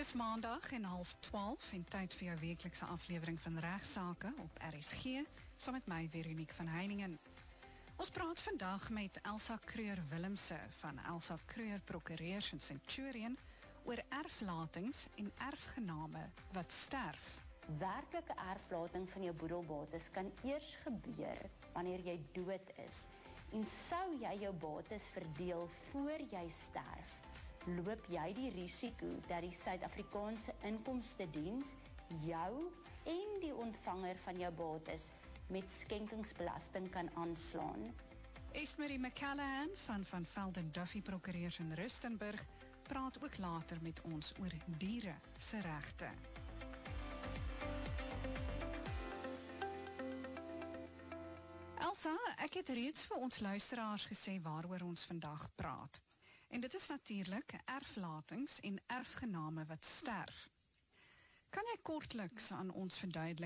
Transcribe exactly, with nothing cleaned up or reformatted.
Dis maandag en half twaalf en tyd vir jou weeklikse aflewering van Regsake op R S G, saam met my Veronique van Heiningen. Ons praat vandag met Elsa Kreur-Willemse van Elsa Kreur Prokureurs in Centurion oor erflatings en erfgename wat sterf. Werklike erflating van jou boedelbates kan eers gebeur wanneer jy dood is. En sou jy jou bates verdeel voor jy sterf, loop jy die risiko dat die Suid-Afrikaanse Inkomstediens jou en die ontvanger van jou bates met skenkingsbelasting kan aanslaan. Esmerie McCallahan van Van Velden Duffy Prokureurs in Rustenburg praat ook later met ons oor diere se regte. Elsa, ek het reeds vir ons luisteraars gesê waaroor ons vandag praat. En dit is natuurlik erflatings en erfgename wat sterf. Kan jy kortliks aan ons verduidelik